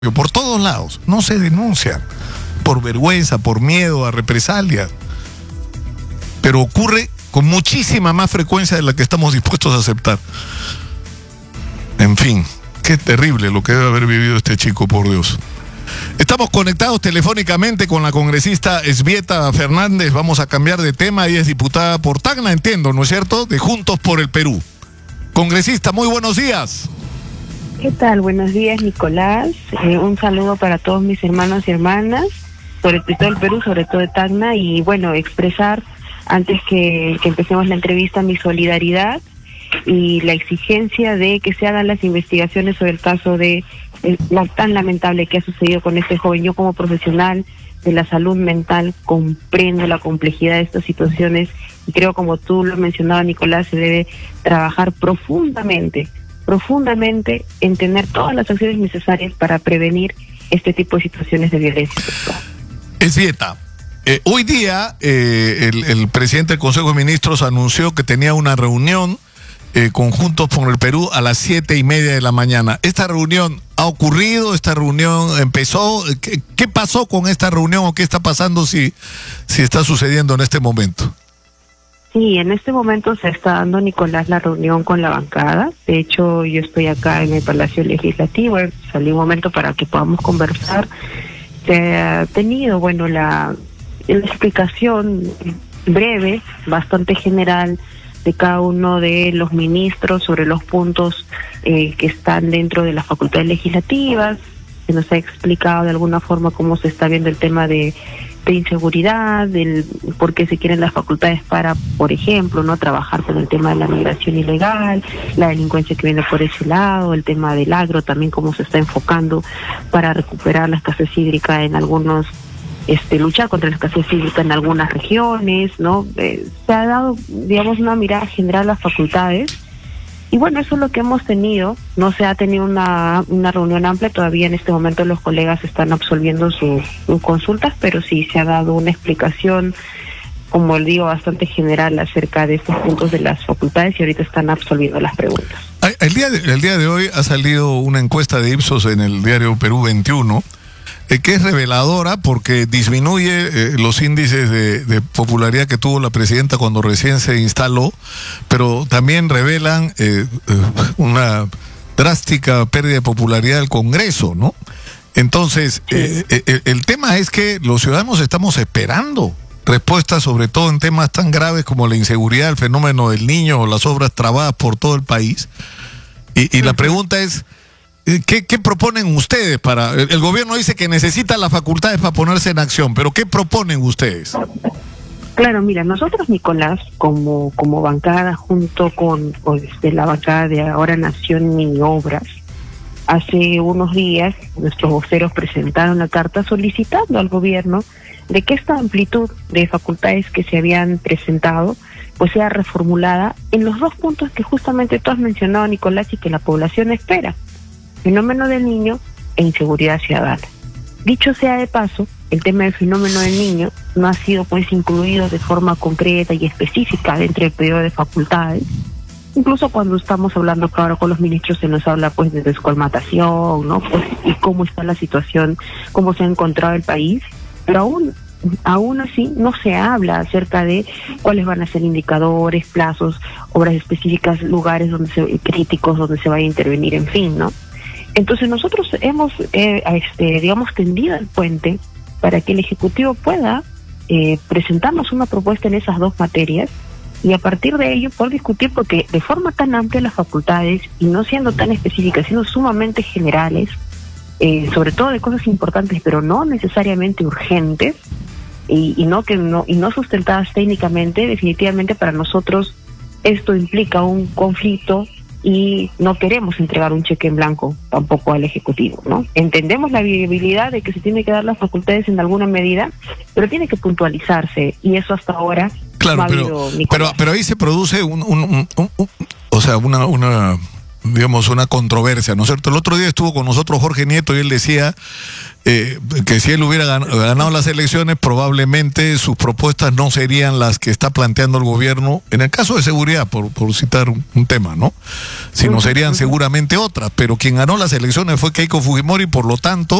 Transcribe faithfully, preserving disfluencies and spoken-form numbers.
por todos lados, no se denuncian por vergüenza, por miedo a represalias, pero ocurre con muchísima más frecuencia de la que estamos dispuestos a aceptar. En fin, qué terrible lo que debe haber vivido este chico, por Dios. Estamos conectados telefónicamente con la congresista Esbieta Fernández. Vamos a cambiar de tema. Ella es diputada por Tacna, entiendo, ¿no es cierto?, de Juntos por el Perú. Congresista, muy buenos días. ¿Qué tal? Buenos días, Nicolás. Eh, un saludo para todos mis hermanos y hermanas, sobre todo del Perú, sobre todo de Tacna, y bueno, expresar, antes que, que empecemos la entrevista, mi solidaridad y la exigencia de que se hagan las investigaciones sobre el caso de el, la, tan lamentable que ha sucedido con este joven. Yo, como profesional de la salud mental, comprendo la complejidad de estas situaciones y creo, como tú lo mencionabas, Nicolás, se debe trabajar profundamente profundamente en tener todas las acciones necesarias para prevenir este tipo de situaciones de violencia sexual. Esbieta, eh, hoy día eh, el, el presidente del Consejo de Ministros anunció que tenía una reunión eh, con Juntos por el Perú a las siete y media de la mañana. ¿Esta reunión ha ocurrido? ¿Esta reunión empezó? ¿Qué, qué pasó con esta reunión o qué está pasando si, si está sucediendo en este momento? Sí, en este momento se está dando, Nicolás, la reunión con la bancada. De hecho, yo estoy acá en el Palacio Legislativo, salí un momento para que podamos conversar. Se ha tenido, bueno, la, la explicación breve, bastante general, de cada uno de los ministros sobre los puntos eh, que están dentro de las facultades legislativas. Se nos ha explicado de alguna forma cómo se está viendo el tema de de inseguridad, del por qué se quieren las facultades para, por ejemplo, no trabajar con el tema de la migración ilegal, la delincuencia que viene por ese lado, el tema del agro también, cómo se está enfocando para recuperar la escasez hídrica en algunos, este, luchar contra la escasez hídrica en algunas regiones, ¿no? Eh, se ha dado, digamos, una mirada general a las facultades. Y bueno, eso es lo que hemos tenido. No se ha tenido una, una reunión amplia, todavía en este momento los colegas están absolviendo sus, sus consultas, pero sí se ha dado una explicación, como les digo, bastante general acerca de estos puntos de las facultades y ahorita están absolviendo las preguntas. El día de, el día de hoy ha salido una encuesta de Ipsos en el diario Perú veintiuno, eh, que es reveladora porque disminuye eh, los índices de, de popularidad que tuvo la presidenta cuando recién se instaló, pero también revelan eh, una drástica pérdida de popularidad del Congreso, ¿no? Entonces, eh, eh, el tema es que los ciudadanos estamos esperando respuestas, sobre todo en temas tan graves como la inseguridad, el fenómeno del niño o las obras trabadas por todo el país. Y, y la pregunta es, ¿Qué, ¿qué proponen ustedes para...? El, el gobierno dice que necesita las facultades para ponerse en acción, pero ¿qué proponen ustedes? Claro, mira, nosotros, Nicolás, como como bancada, junto con, con este, la bancada de Ahora Nación y Obras, hace unos días nuestros voceros presentaron una carta solicitando al gobierno de que esta amplitud de facultades que se habían presentado pues sea reformulada en los dos puntos que justamente tú has mencionado, Nicolás, y que la población espera: fenómeno del niño e inseguridad ciudadana. Dicho sea de paso, el tema del fenómeno del niño no ha sido pues incluido de forma concreta y específica dentro del periodo de facultades. Incluso cuando estamos hablando ahora con los ministros se nos habla pues de descolmatación, ¿no? Pues, y cómo está la situación, cómo se ha encontrado el país, pero aún aún así no se habla acerca de cuáles van a ser indicadores, plazos, obras específicas, lugares donde se, críticos donde se vaya a intervenir, en fin, ¿no? Entonces nosotros hemos, eh, este, digamos, tendido el puente para que el Ejecutivo pueda eh, presentarnos una propuesta en esas dos materias y a partir de ello poder discutir, porque de forma tan amplia las facultades y no siendo tan específicas, siendo sumamente generales, eh, sobre todo de cosas importantes, pero no necesariamente urgentes y, y no que no y no sustentadas técnicamente, definitivamente para nosotros esto implica un conflicto. Y no queremos entregar un cheque en blanco tampoco al Ejecutivo, ¿no? Entendemos la viabilidad de que se tiene que dar las facultades en alguna medida, pero tiene que puntualizarse, y eso hasta ahora claro, no ha pero, habido, pero, pero ahí se produce un, un, un, un, un o sea, una, una digamos, una controversia, ¿no es cierto? El otro día estuvo con nosotros Jorge Nieto y él decía eh, que si él hubiera gan ganado las elecciones, probablemente sus propuestas no serían las que está planteando el gobierno, en el caso de seguridad, por, por citar un, un tema, ¿no? Sino serían seguramente otras, pero quien ganó las elecciones fue Keiko Fujimori, por lo tanto,